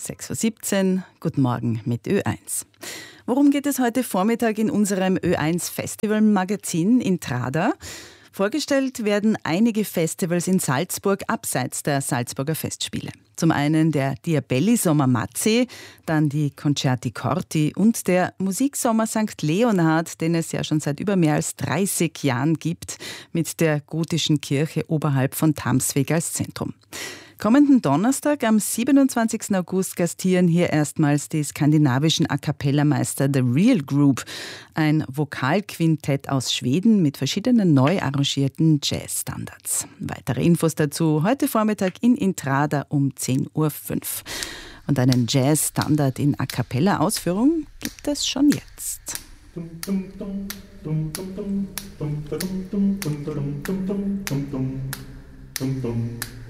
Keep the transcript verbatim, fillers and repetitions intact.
sechs Uhr siebzehn, guten Morgen mit Ö eins. Worum geht es heute Vormittag in unserem Ö eins Festival-Magazin Intrada? Vorgestellt werden einige Festivals in Salzburg abseits der Salzburger Festspiele. Zum einen der Diabelli Sommer Matze, dann die Concerti Corti und der Musiksommer Sankt Leonhard, den es ja schon seit über mehr als dreißig Jahren gibt, mit der gotischen Kirche oberhalb von Tamsweg als Zentrum. Kommenden Donnerstag, am siebenundzwanzigsten August, gastieren hier erstmals die skandinavischen A-Cappella-Meister The Real Group, ein Vokalquintett aus Schweden mit verschiedenen neu arrangierten Jazz-Standards. Weitere Infos dazu heute Vormittag in Intrada um zehn Uhr fünf. Und einen Jazz-Standard in A-Cappella-Ausführung gibt es schon jetzt. Dum, dum, dum,